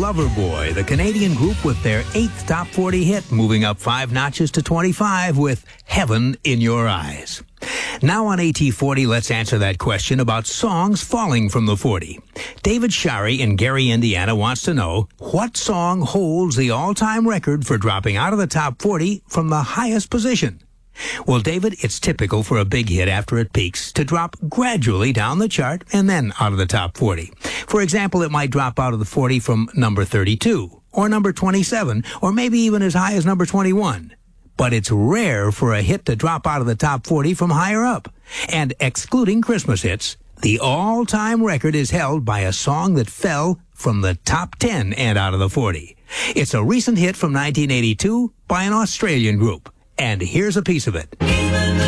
Loverboy, the Canadian group with their 8th top 40 hit, moving up 5 notches to 25 with Heaven in Your Eyes. Now on AT40, let's answer that question about songs falling from the 40. David Shari in Gary, Indiana wants to know what song holds the all-time record for dropping out of the top 40 from the highest position. Well, David, it's typical for a big hit after it peaks to drop gradually down the chart and then out of the top 40. For example, it might drop out of the 40 from number 32 or number 27 or maybe even as high as number 21. But it's rare for a hit to drop out of the top 40 from higher up. And excluding Christmas hits, the all-time record is held by a song that fell from the top 10 and out of the 40. It's a recent hit from 1982 by an Australian group. And here's a piece of it.